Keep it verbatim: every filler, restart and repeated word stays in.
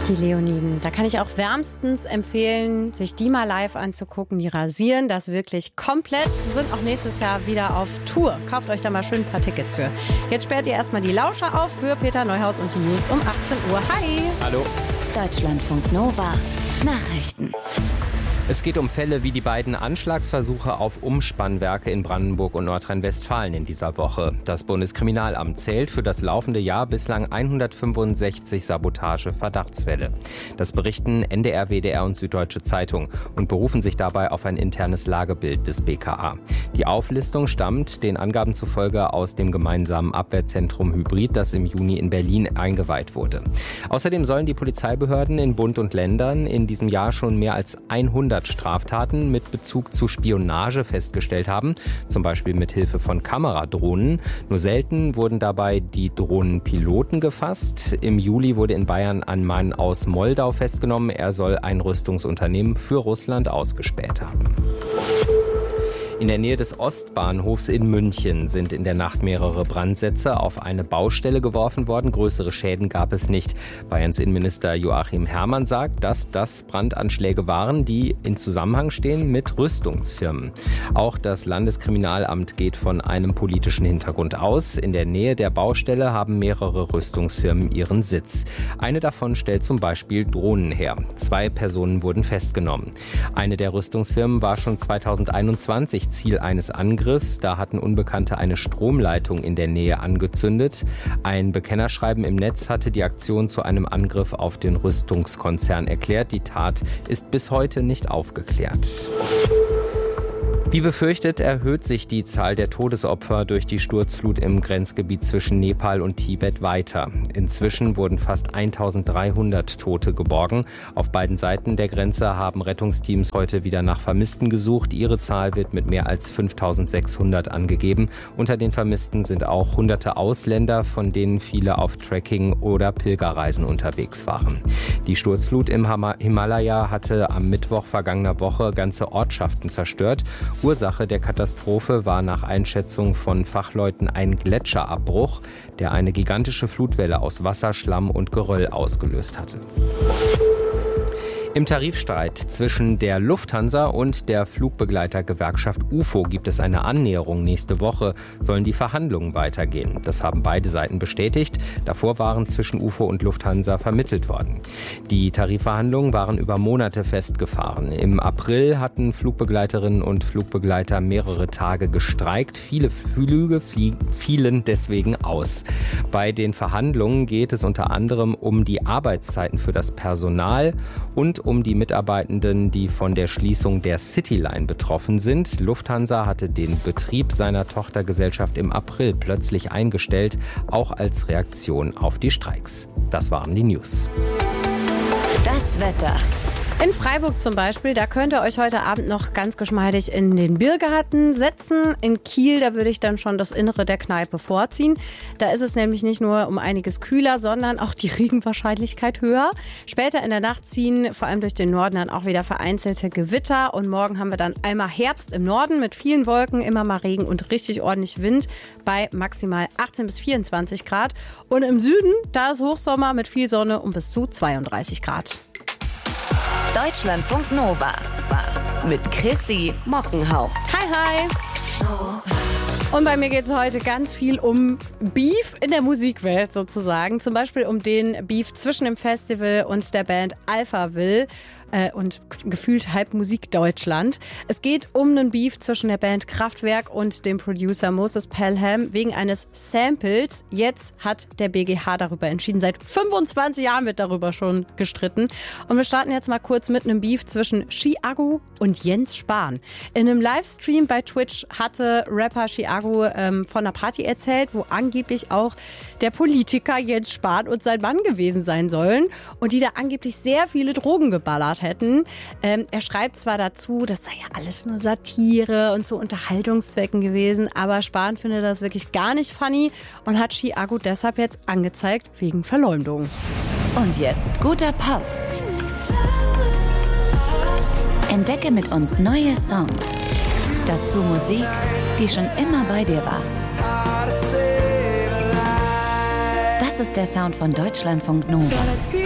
Die Leoniden, da kann ich auch wärmstens empfehlen, sich die mal live anzugucken. Die rasieren das wirklich komplett, sind auch nächstes Jahr wieder auf Tour. Kauft euch da mal schön ein paar Tickets für. Jetzt sperrt ihr erstmal die Lauscher auf für Peter Neuhaus und die News um achtzehn Uhr. Hi! Hallo! Deutschlandfunk Nova. Nachrichten. Es geht um Fälle wie die beiden Anschlagsversuche auf Umspannwerke in Brandenburg und Nordrhein-Westfalen in dieser Woche. Das Bundeskriminalamt zählt für das laufende Jahr bislang hundertfünfundsechzig Sabotage-Verdachtsfälle. Das berichten N D R, W D R und Süddeutsche Zeitung und berufen sich dabei auf ein internes Lagebild des B K A. Die Auflistung stammt den Angaben zufolge aus dem gemeinsamen Abwehrzentrum Hybrid, das im Juni in Berlin eingeweiht wurde. Außerdem sollen die Polizeibehörden in Bund und Ländern in diesem Jahr schon mehr als hundert Straftaten mit Bezug zu Spionage festgestellt haben, zum Beispiel mit Hilfe von Kameradrohnen. Nur selten wurden dabei die Drohnenpiloten gefasst. Im Juli wurde in Bayern ein Mann aus Moldau festgenommen. Er soll ein Rüstungsunternehmen für Russland ausgespäht haben. In der Nähe des Ostbahnhofs in München sind in der Nacht mehrere Brandsätze auf eine Baustelle geworfen worden. Größere Schäden gab es nicht. Bayerns Innenminister Joachim Herrmann sagt, dass das Brandanschläge waren, die in Zusammenhang stehen mit Rüstungsfirmen. Auch das Landeskriminalamt geht von einem politischen Hintergrund aus. In der Nähe der Baustelle haben mehrere Rüstungsfirmen ihren Sitz. Eine davon stellt zum Beispiel Drohnen her. Zwei Personen wurden festgenommen. Eine der Rüstungsfirmen war schon zweitausendeinundzwanzig Ziel eines Angriffs. Da hatten Unbekannte eine Stromleitung in der Nähe angezündet. Ein Bekennerschreiben im Netz hatte die Aktion zu einem Angriff auf den Rüstungskonzern erklärt. Die Tat ist bis heute nicht aufgeklärt. Wie befürchtet, erhöht sich die Zahl der Todesopfer durch die Sturzflut im Grenzgebiet zwischen Nepal und Tibet weiter. Inzwischen wurden fast eintausenddreihundert Tote geborgen. Auf beiden Seiten der Grenze haben Rettungsteams heute wieder nach Vermissten gesucht. Ihre Zahl wird mit mehr als fünftausendsechshundert angegeben. Unter den Vermissten sind auch hunderte Ausländer, von denen viele auf Trekking- oder Pilgerreisen unterwegs waren. Die Sturzflut im Himalaya hatte am Mittwoch vergangener Woche ganze Ortschaften zerstört. Ursache der Katastrophe war nach Einschätzung von Fachleuten ein Gletscherabbruch, der eine gigantische Flutwelle aus Wasser, Schlamm und Geröll ausgelöst hatte. Im Tarifstreit zwischen der Lufthansa und der Flugbegleitergewerkschaft U F O gibt es eine Annäherung. Nächste Woche sollen die Verhandlungen weitergehen. Das haben beide Seiten bestätigt. Davor waren zwischen U F O und Lufthansa vermittelt worden. Die Tarifverhandlungen waren über Monate festgefahren. Im April hatten Flugbegleiterinnen und Flugbegleiter mehrere Tage gestreikt. Viele Flüge fielen deswegen aus. Bei den Verhandlungen geht es unter anderem um die Arbeitszeiten für das Personal und um die Mitarbeitenden, die von der Schließung der Cityline betroffen sind. Lufthansa hatte den Betrieb seiner Tochtergesellschaft im April plötzlich eingestellt, auch als Reaktion auf die Streiks. Das waren die News. Das Wetter. In Freiburg zum Beispiel, da könnt ihr euch heute Abend noch ganz geschmeidig in den Biergarten setzen. In Kiel, da würde ich dann schon das Innere der Kneipe vorziehen. Da ist es nämlich nicht nur um einiges kühler, sondern auch die Regenwahrscheinlichkeit höher. Später in der Nacht ziehen vor allem durch den Norden dann auch wieder vereinzelte Gewitter. Und morgen haben wir dann einmal Herbst im Norden mit vielen Wolken, immer mal Regen und richtig ordentlich Wind bei maximal achtzehn bis vierundzwanzig Grad. Und im Süden, da ist Hochsommer mit viel Sonne und bis zu zweiunddreißig Grad. Deutschlandfunk Nova mit Chrissy Mockenhaupt. Hi, hi. Und bei mir geht es heute ganz viel um Beef in der Musikwelt sozusagen. Zum Beispiel um den Beef zwischen dem Festival und der Band Alphaville äh, und gefühlt halb Musik Deutschland. Es geht um einen Beef zwischen der Band Kraftwerk und dem Producer Moses Pelham wegen eines Samples. Jetzt hat der B G H darüber entschieden. Seit fünfundzwanzig Jahren wird darüber schon gestritten. Und wir starten jetzt mal kurz mit einem Beef zwischen Chiago und Jens Spahn. In einem Livestream bei Twitch hatte Rapper Chiago ähm, von einer Party erzählt, wo angeblich auch der Politiker Jens Spahn und sein Mann gewesen sein sollen und die da angeblich sehr viele Drogen geballert hätten. Ähm, er schreibt zwar dazu, das sei ja alles nur Satire und zu Unterhaltungszwecken gewesen, aber Spahn findet das wirklich gar nicht funny und hat Chiago deshalb jetzt angezeigt wegen Verleumdung. Und jetzt guter Pop. Entdecke mit uns neue Songs. Dazu Musik, die schon immer bei dir war. Das ist der Sound von Deutschlandfunk Nova.